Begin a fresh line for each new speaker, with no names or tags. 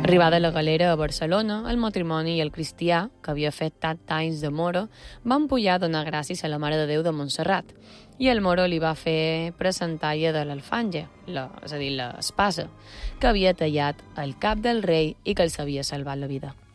Arribada la galera a Barcelona, el matrimoni i el cristià, que havia fet tant anys de moro, van pujar a donar gràcies a la Mare de Déu de Montserrat, i el moro li va fer presentalla de l'alfanje, és a dir, l'espasa, que havia tallat el cap del rei i que els havia salvat la vida.